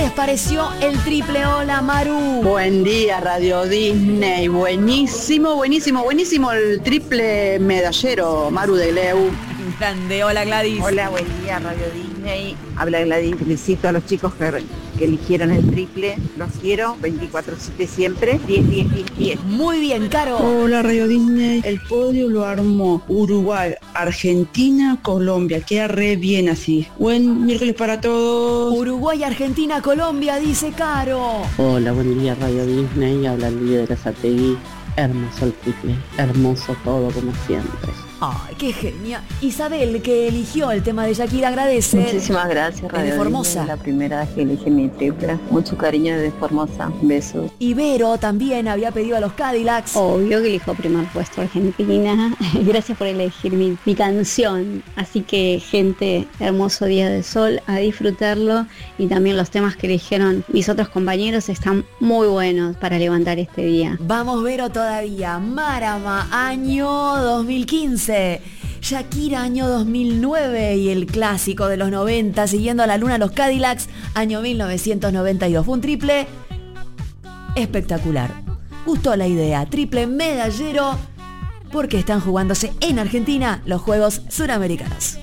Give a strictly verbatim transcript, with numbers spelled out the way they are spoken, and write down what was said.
les pareció el triple? Hola, Maru. Buen día, Radio Disney. Buenísimo, buenísimo, buenísimo el triple medallero, Maru de Gleu. Grande, hola, Gladys. Hola, buen día, Radio Disney. Habla Gladys. Felicito a los chicos que, que eligieron el triple. Los quiero, veinticuatro siete siempre. diez, diez, diez, diez. Muy bien, Caro. Hola, Radio Disney. El podio lo armó Uruguay, Argentina, Colombia. Queda re bien así. Buen miércoles para todos. Uruguay, Argentina, Colombia, dice Caro. Hola, buen día, Radio Disney. Habla el líder de Casategui. Hermoso el triple. Hermoso todo como siempre. Ay, qué genia. Isabel, que eligió el tema de Shakira, agradece. Muchísimas gracias, Radio de Formosa. Disney, la primera vez que elegí mi triple. Mucho cariño de Formosa. Besos. Ibero también había pedido a los Cadillacs. Obvio que elijo primer puesto Argentina. Gracias por elegir mi, mi canción. Así que, gente, hermoso día de sol, a disfrutarlo. Y también los temas que eligieron mis otros compañeros están muy buenos para levantar este día. Vamos, Vero, todavía. Marama, año dos mil quince. Shakira, año dos mil nueve, y el clásico de los noventa, Siguiendo a la Luna, los Cadillacs, año mil novecientos noventa y dos. Fue un triple espectacular. Gustó la idea, triple medallero, porque están jugándose en Argentina los Juegos Suramericanos.